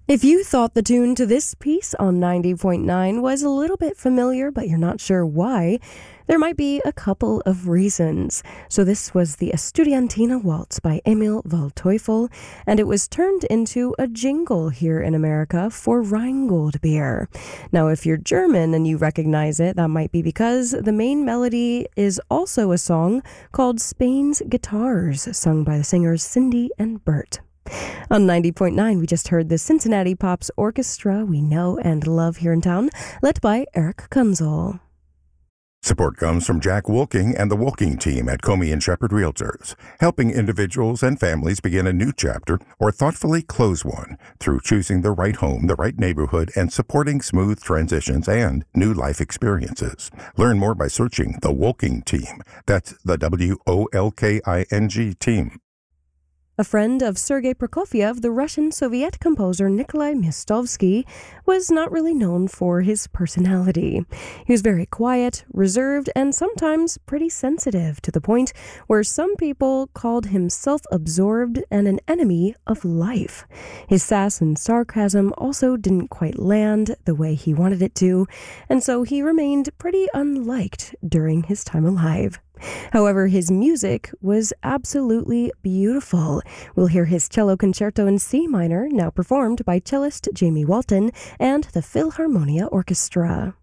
If you thought the tune to this piece on 90.9 was a little bit familiar, but you're not sure why, there might be a couple of reasons. So this was the Estudiantina Waltz by Emil Waldteufel, and it was turned into a jingle here in America for Rheingold beer. Now, if you're German and you recognize it, that might be because the main melody is also a song called Spain's Guitars, sung by the singers Cindy and Bert. On 90.9, we just heard the Cincinnati Pops Orchestra we know and love here in town, led by Eric Kunzel. Support comes from Jack Wolking and the Wolking team at Comey & Shepherd Realtors, helping individuals and families begin a new chapter or thoughtfully close one through choosing the right home, the right neighborhood, and supporting smooth transitions and new life experiences. Learn more by searching the Wolking team. That's the WOLKING team. A friend of Sergei Prokofiev, the Russian Soviet composer Nikolai Mistovsky was not really known for his personality. He was very quiet, reserved, and sometimes pretty sensitive, to the point where some people called him self-absorbed and an enemy of life. His sass and sarcasm also didn't quite land the way he wanted it to, and so he remained pretty unliked during his time alive. However, his music was absolutely beautiful. We'll hear his cello concerto in C minor, now performed by cellist Jamie Walton and the Philharmonia Orchestra.